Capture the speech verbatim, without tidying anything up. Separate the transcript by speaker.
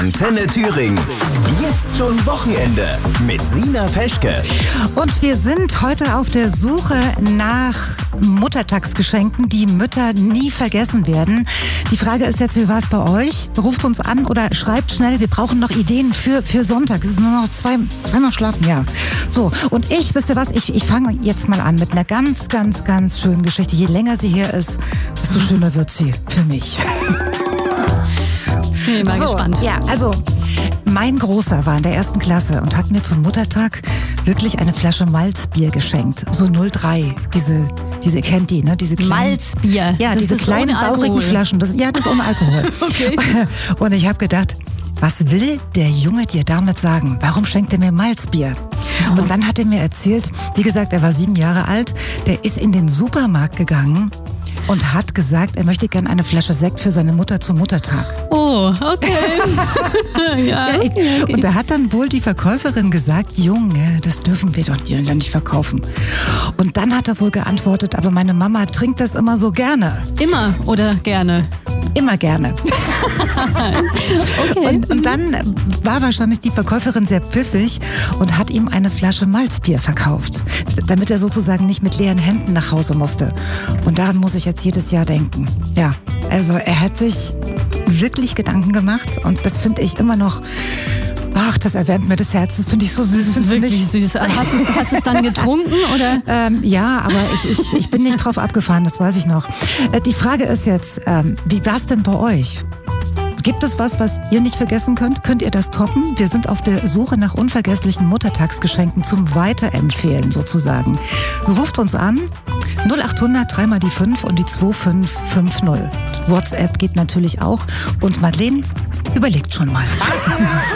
Speaker 1: Antenne Thüringen. Jetzt schon Wochenende mit Sina Peschke.
Speaker 2: Und wir sind heute auf der Suche nach Muttertagsgeschenken, die Mütter nie vergessen werden. Die Frage ist jetzt, wie war es bei euch? Ruft uns an oder schreibt schnell. Wir brauchen noch Ideen für, für Sonntag. Es ist nur noch zwei, zweimal schlafen, ja. So, und ich, wisst ihr was, ich, ich fange jetzt mal an mit einer ganz, ganz, ganz schönen Geschichte. Je länger sie hier ist, desto schöner wird sie für mich.
Speaker 3: Ich bin mal
Speaker 2: so,
Speaker 3: gespannt.
Speaker 2: Ja, also mein Großer war in der ersten Klasse und hat mir zum Muttertag wirklich eine Flasche Malzbier geschenkt. So null drei, diese, diese ihr kennt die, ne? Diese kleinen,
Speaker 3: Malzbier.
Speaker 2: Ja,
Speaker 3: das
Speaker 2: diese
Speaker 3: ist
Speaker 2: kleinen
Speaker 3: ohne
Speaker 2: baurigen
Speaker 3: Alkohol.
Speaker 2: Flaschen. Das, ja, das ist ohne Alkohol.
Speaker 3: Okay.
Speaker 2: Und ich habe gedacht, was will der Junge dir damit sagen? Warum schenkt er mir Malzbier? Und dann hat er mir erzählt, wie gesagt, er war sieben Jahre alt, der ist in den Supermarkt gegangen und hat gesagt, er möchte gerne eine Flasche Sekt für seine Mutter zum Muttertag.
Speaker 3: Oh, okay. ja,
Speaker 2: Ja, ich,
Speaker 3: okay, okay.
Speaker 2: Und da hat dann wohl die Verkäuferin gesagt, Junge, das dürfen wir doch dir nicht verkaufen. Und dann hat er wohl geantwortet, aber meine Mama trinkt das immer so gerne.
Speaker 3: Immer oder gerne?
Speaker 2: Immer gerne.
Speaker 3: Okay.
Speaker 2: Und, und dann war wahrscheinlich die Verkäuferin sehr pfiffig und hat ihm eine Flasche Malzbier verkauft, damit er sozusagen nicht mit leeren Händen nach Hause musste. Und daran muss ich jetzt jedes Jahr denken. Ja, also er hat sich wirklich Gedanken gemacht und das finde ich immer noch, ach, das erwärmt mir das Herz, das finde ich so süß.
Speaker 3: Das ist wirklich süß. Hast du hast du es dann getrunken, oder?
Speaker 2: Ähm, ja, aber ich, ich, ich bin nicht drauf abgefahren, das weiß ich noch. Äh, die Frage ist jetzt, ähm, wie war es denn bei euch? Gibt es was, was ihr nicht vergessen könnt? Könnt ihr das toppen? Wir sind auf der Suche nach unvergesslichen Muttertagsgeschenken zum Weiterempfehlen sozusagen. Ruft uns an, null acht hundert, dreimal die fünf und die zwei fünf fünf null. WhatsApp geht natürlich auch. Und Madeleine, überlegt schon mal.